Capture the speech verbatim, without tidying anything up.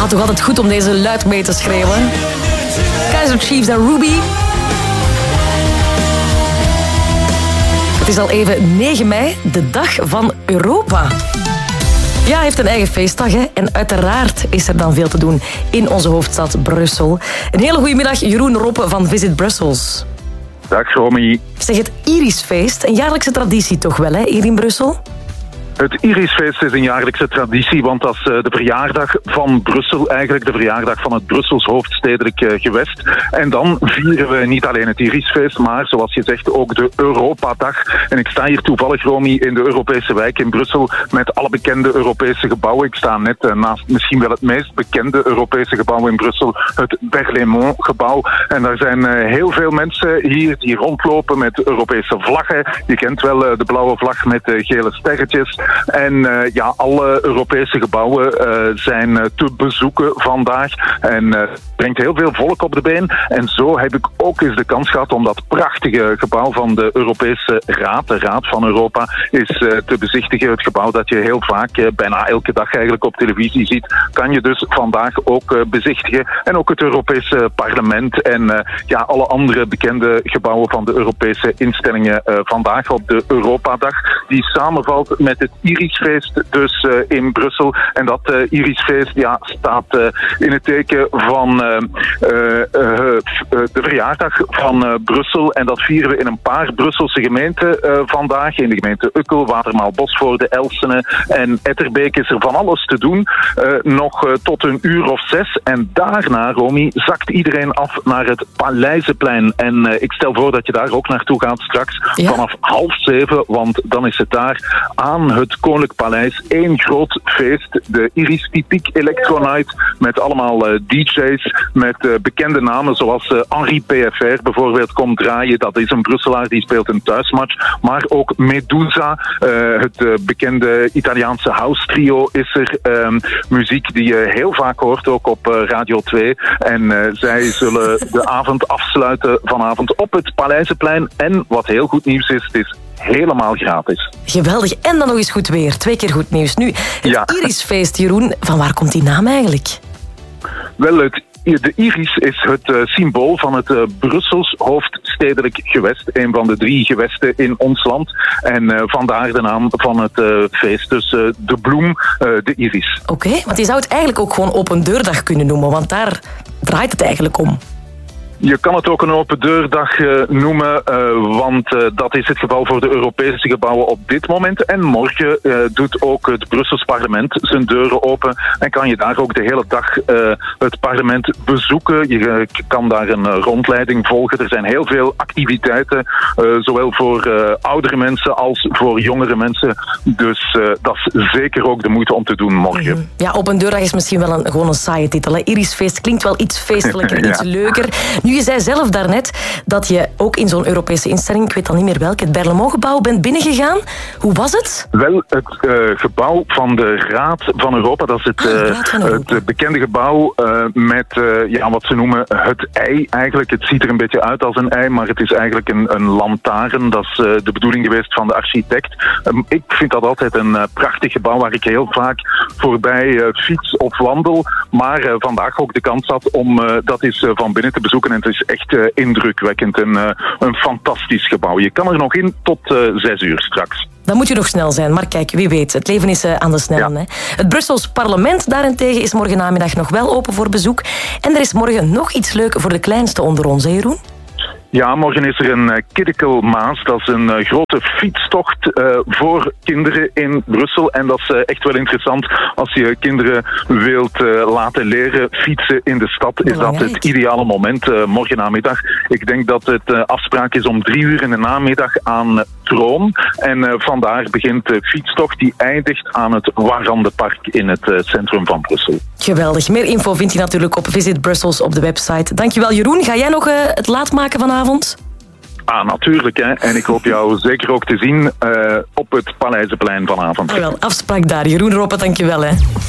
toch altijd goed om deze luid mee te schreeuwen. Kaiser Chiefs en Ruby. Het is al even negen mei, de dag van Europa. Ja, hij heeft een eigen feestdag, hè? En uiteraard is er dan veel te doen in onze hoofdstad Brussel. Een hele goede middag, Jeroen Roppe van Visit Brussels. Dag, Romy. Zeg, het Irisfeest, een jaarlijkse traditie toch wel, hè, hier in Brussel? Het Irisfeest is een jaarlijkse traditie, want dat is de verjaardag van Brussel, eigenlijk de verjaardag van het Brussels hoofdstedelijk gewest. En dan vieren we niet alleen het Irisfeest, maar zoals je zegt ook de Europadag. En ik sta hier toevallig, Romy, in de Europese wijk in Brussel met alle bekende Europese gebouwen. Ik sta net naast misschien wel het meest bekende Europese gebouw in Brussel, het Berlaymont-gebouw. En daar zijn heel veel mensen hier die rondlopen met Europese vlaggen. Je kent wel de blauwe vlag met gele sterretjes. En uh, ja, alle Europese gebouwen uh, zijn uh, te bezoeken vandaag. En uh, brengt heel veel volk op de been. En zo heb ik ook eens de kans gehad om dat prachtige gebouw van de Europese Raad, de Raad van Europa, is uh, te bezichtigen. Het gebouw dat je heel vaak, uh, bijna elke dag eigenlijk op televisie ziet, kan je dus vandaag ook uh, bezichtigen. En ook het Europese Parlement en uh, ja, alle andere bekende gebouwen van de Europese instellingen uh, vandaag op de Europadag, die samenvalt met het Irisfeest dus uh, in Brussel. En dat uh, Irisfeest ja, staat uh, in het teken van uh, uh, uh, de verjaardag van uh, Brussel. En dat vieren we in een paar Brusselse gemeenten uh, vandaag. In de gemeente Ukkel, Watermaal, Bosvoorde, Elsene en Etterbeek is er van alles te doen. Uh, nog uh, tot een uur of zes. En daarna, Romy, zakt iedereen af naar het Paleizenplein. En uh, ik stel voor dat je daar ook naartoe gaat straks ja. vanaf half zeven. Want dan is het daar aan het Koninklijk Paleis één groot feest. De Iris Typiek Electro Night met allemaal uh, D J's met uh, bekende namen zoals uh, Henri P F R bijvoorbeeld komt draaien. Dat is een Brusselaar die speelt een thuismatch. Maar ook Medusa, uh, het uh, bekende Italiaanse house trio is er. Um, muziek die je heel vaak hoort ook op uh, Radio twee. En uh, zij zullen de avond afsluiten vanavond op het Paleizenplein. En wat heel goed nieuws is, het is helemaal gratis. Geweldig. En dan nog eens goed weer. Twee keer goed nieuws. Nu, het ja. Irisfeest, Jeroen. Van waar komt die naam eigenlijk? Wel, het De Iris is het uh, symbool van het uh, Brussels hoofdstedelijk gewest. Een van de drie gewesten in ons land. En uh, vandaar de naam van het uh, feest. Dus uh, de bloem, uh, de Iris. Oké, okay, want je zou het eigenlijk ook gewoon open deurdag kunnen noemen. Want daar draait het eigenlijk om. Je kan het ook een open deurdag uh, noemen, uh, want uh, dat is het geval voor de Europese gebouwen op dit moment. En morgen uh, doet ook het Brussels parlement zijn deuren open en kan je daar ook de hele dag uh, het parlement bezoeken. Je uh, kan daar een uh, rondleiding volgen. Er zijn heel veel activiteiten, uh, zowel voor uh, oudere mensen als voor jongere mensen. Dus uh, dat is zeker ook de moeite om te doen morgen. Mm-hmm. Ja, open deurdag is misschien wel een, gewoon een saaie titel. Hè? Irisfeest klinkt wel iets feestelijker, ja. iets leuker. Nu, je zei zelf daarnet dat je ook in zo'n Europese instelling, ik weet al niet meer welke, het Berlaymont-gebouw bent binnengegaan. Hoe was het? Wel, het uh, gebouw van de Raad van Europa, dat is het, uh, ah, het bekende gebouw uh, met uh, ja, wat ze noemen het ei eigenlijk. Het ziet er een beetje uit als een ei, maar het is eigenlijk een, een lantaarn. Dat is uh, de bedoeling geweest van de architect. Um, ik vind dat altijd een uh, prachtig gebouw waar ik heel vaak voorbij uh, fiets of wandel, maar uh, vandaag ook de kans had om uh, dat eens uh, van binnen te bezoeken. En het is echt uh, indrukwekkend. Een, uh, een fantastisch gebouw. Je kan er nog in tot uh, zes uur straks. Dan moet je nog snel zijn. Maar kijk, wie weet. Het leven is uh, aan de snelle. Ja. Hè? Het Brussels parlement daarentegen is morgen namiddag nog wel open voor bezoek. En er is morgen nog iets leuks voor de kleinste onder ons, hè Jeroen? Ja, morgen is er een uh, Kiddekel Maas. Dat is een uh, grote fietstocht uh, voor kinderen in Brussel. En dat is uh, echt wel interessant. Als je kinderen wilt uh, laten leren fietsen in de stad, is dat het ideale moment. Uh, morgen namiddag. Ik denk dat het uh, afspraak is om drie uur in de namiddag aan Troon. En uh, vandaar begint de fietstocht die eindigt aan het Warandenpark in het uh, centrum van Brussel. Geweldig. Meer info vind je natuurlijk op Visit Brussels op de website. Dankjewel Jeroen. Ga jij nog uh, het laat maken vanavond? Ah, natuurlijk. Hè. En ik hoop jou zeker ook te zien uh, op het Paleizenplein vanavond. Ah, wel, afspraak daar. Jeroen Roppe, dankjewel. Hè.